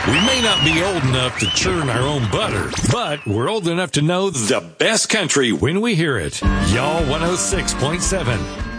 We may not be old enough to churn our own butter, but we're old enough to know the best country when we hear it. Y'all 106.7.